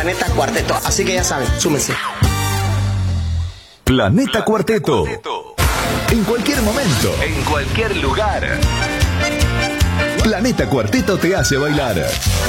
Planeta Cuarteto. Así que ya saben, súmense. Planeta Cuarteto. En cualquier momento. En cualquier lugar. Planeta Cuarteto te hace bailar.